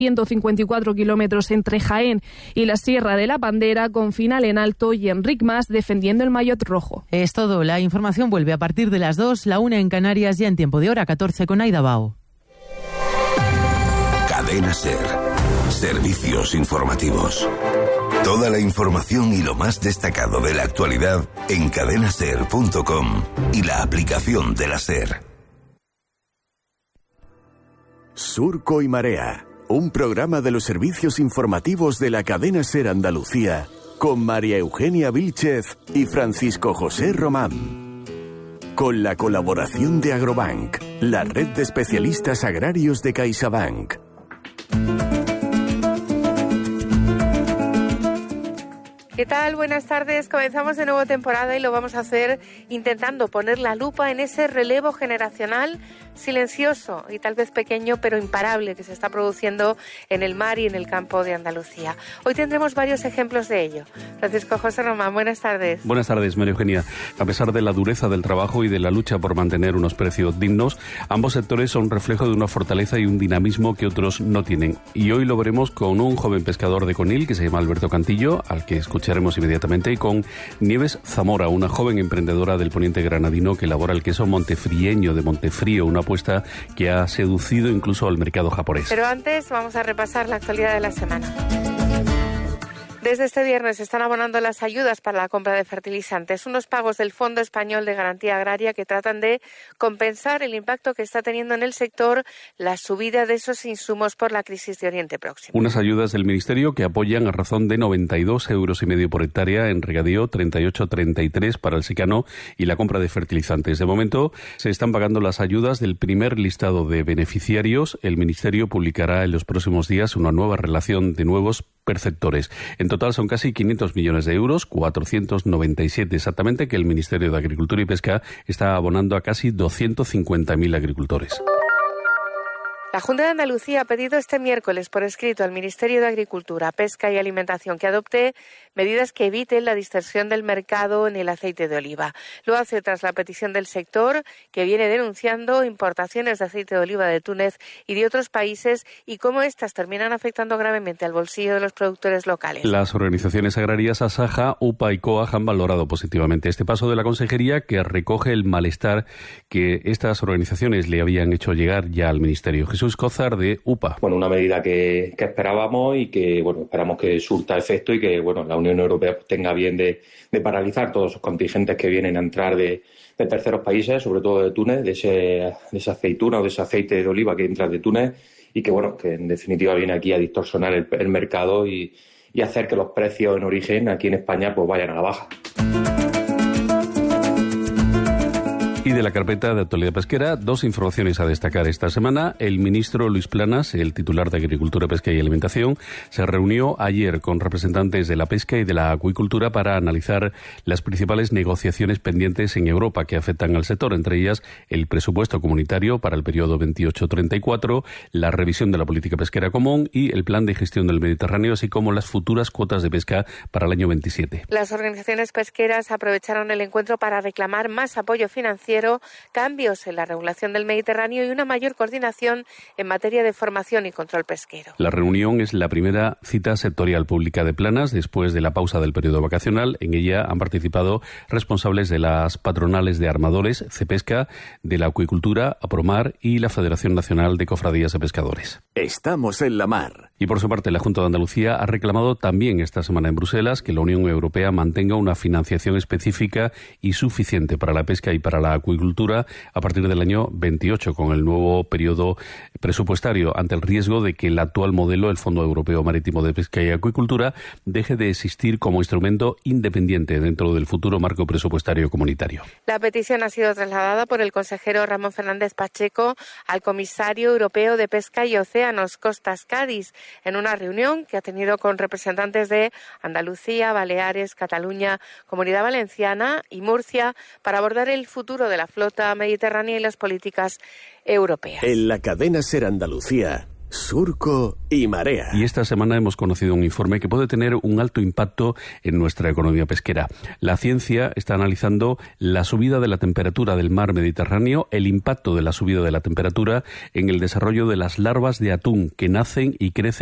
154 kilómetros entre Jaén y la Sierra de la Bandera, con final en alto, y Enric Mas defendiendo el maillot rojo. Es todo. La información vuelve a partir de las 2, la 1 en Canarias, ya en tiempo de hora 14 con Aida Bao. Cadena SER. Servicios informativos. Toda la información y lo más destacado de la actualidad en cadenaser.com y la aplicación de la SER. Surco y Marea, un programa de los servicios informativos de la cadena SER Andalucía, con María Eugenia Vílchez y Francisco José Román. Con la colaboración de Agrobank, la red de especialistas agrarios de CaixaBank. ¿Qué tal? Buenas tardes. Comenzamos de nuevo temporada y lo vamos a hacer intentando poner la lupa en ese relevo generacional silencioso y tal vez pequeño, pero imparable, que se está produciendo en el mar y en el campo de Andalucía. Hoy tendremos varios ejemplos de ello. Francisco José Román, buenas tardes. Buenas tardes, María Eugenia. A pesar de la dureza del trabajo y de la lucha por mantener unos precios dignos, ambos sectores son reflejo de una fortaleza y un dinamismo que otros no tienen. Y hoy lo veremos con un joven pescador de Conil que se llama Alberto Cantillo, al que escucharemos inmediatamente, y con Nieves Zamora, una joven emprendedora del poniente granadino que elabora el queso montefrieño de Montefrío, una apuesta que ha seducido incluso al mercado japonés. Pero antes vamos a repasar la actualidad de la semana. Desde este viernes se están abonando las ayudas para la compra de fertilizantes, unos pagos del Fondo Español de Garantía Agraria que tratan de compensar el impacto que está teniendo en el sector la subida de esos insumos por la crisis de Oriente Próximo. Unas ayudas del Ministerio que apoyan a razón de 92,5 euros por hectárea en regadío, 38,33 para el secano y la compra de fertilizantes. De momento se están pagando las ayudas del primer listado de beneficiarios. El Ministerio publicará en los próximos días una nueva relación de nuevos perceptores. En total son casi 500 millones de euros, 497 exactamente, que el Ministerio de Agricultura y Pesca está abonando a casi 250.000 agricultores. La Junta de Andalucía ha pedido este miércoles por escrito al Ministerio de Agricultura, Pesca y Alimentación que adopte medidas que eviten la distorsión del mercado en el aceite de oliva. Lo hace tras la petición del sector, que viene denunciando importaciones de aceite de oliva de Túnez y de otros países y cómo estas terminan afectando gravemente al bolsillo de los productores locales. Las organizaciones agrarias Asaja, UPA y COAG han valorado positivamente este paso de la Consejería, que recoge el malestar que estas organizaciones le habían hecho llegar ya al Ministerio. Jesús Cózar, de UPA. Bueno, una medida que esperábamos y que, bueno, esperamos que surta efecto y que, bueno, la Unión Europea tenga bien de paralizar todos esos contingentes que vienen a entrar de terceros países, sobre todo de Túnez, de esa aceituna o de ese aceite de oliva que entra de Túnez y que, bueno, que en definitiva viene aquí a distorsionar el mercado y hacer que los precios en origen aquí en España pues vayan a la baja. Y de la carpeta de actualidad pesquera, dos informaciones a destacar esta semana. El ministro Luis Planas, el titular de Agricultura, Pesca y Alimentación, se reunió ayer con representantes de la pesca y de la acuicultura para analizar las principales negociaciones pendientes en Europa que afectan al sector, entre ellas el presupuesto comunitario para el periodo 28-34, la revisión de la política pesquera común y el plan de gestión del Mediterráneo, así como las futuras cuotas de pesca para el año 27. Las organizaciones pesqueras aprovecharon el encuentro para reclamar más apoyo financiero, cambios en la regulación del Mediterráneo y una mayor coordinación en materia de formación y control pesquero. La reunión es la primera cita sectorial pública de Planas después de la pausa del periodo vacacional. En ella han participado responsables de las patronales de armadores, Cepesca, de la acuicultura, Apromar y la Federación Nacional de Cofradías de Pescadores. Estamos en la mar. Y por su parte, la Junta de Andalucía ha reclamado también esta semana en Bruselas que la Unión Europea mantenga una financiación específica y suficiente para la pesca y para la acuicultura a partir del año 28, con el nuevo periodo presupuestario, ante el riesgo de que el actual modelo, el Fondo Europeo Marítimo de Pesca y Acuicultura, deje de existir como instrumento independiente dentro del futuro marco presupuestario comunitario. La petición ha sido trasladada por el consejero Ramón Fernández Pacheco al comisario europeo de Pesca y Océanos, Costas Cádiz, en una reunión que ha tenido con representantes de Andalucía, Baleares, Cataluña, Comunidad Valenciana y Murcia para abordar el futuro de la flota mediterránea y las políticas europeas. En la cadena SER Andalucía, Surco y Marea. Y esta semana hemos conocido un informe que puede tener un alto impacto en nuestra economía pesquera. La ciencia está analizando la subida de la temperatura del mar Mediterráneo, el impacto de la subida de la temperatura en el desarrollo de las larvas de atún que nacen y crecen